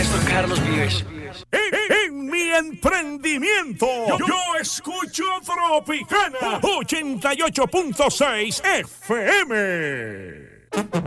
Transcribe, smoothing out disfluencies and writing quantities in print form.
maestro Carlos Vives. En mi emprendimiento, yo escucho Tropicana 88.6 FM.